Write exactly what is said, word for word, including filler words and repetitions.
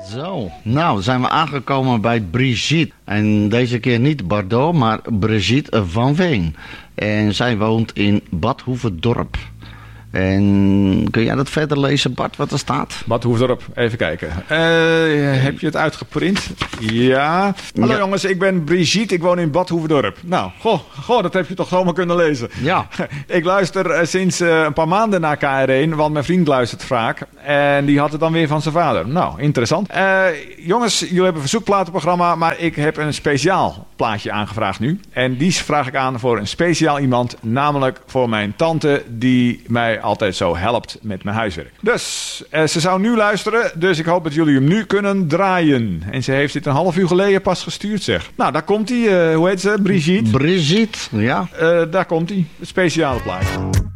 Zo, nou zijn we aangekomen bij Brigitte. En deze keer niet Bardot, maar Brigitte van Veen. En zij woont in Bad Hoeverdorp. En kun jij dat verder lezen, Bart, wat er staat? Bad Hoeverdorp, even kijken. Uh, heb je het uitgeprint? Ja. Hallo ja. Jongens, ik ben Brigitte, ik woon in Bad Hoeverdorp. Nou, goh, goh, dat heb je toch zomaar kunnen lezen. Ja. Ik luister uh, sinds uh, een paar maanden naar K R één, want mijn vriend luistert vaak. En die had het dan weer van zijn vader. Nou, interessant. Uh, jongens, jullie hebben een verzoekplatenprogramma, maar ik heb een speciaal plaatje aangevraagd nu. En die vraag ik aan voor een speciaal iemand, namelijk voor mijn tante die mij altijd zo helpt met mijn huiswerk. Dus, uh, ze zou nu luisteren, dus ik hoop dat jullie hem nu kunnen draaien. En ze heeft dit een half uur geleden pas gestuurd, zeg. Nou, daar komt hij. Uh, hoe heet ze? Brigitte? Brigitte, ja. Uh, daar komt hij. Het speciale plaatje.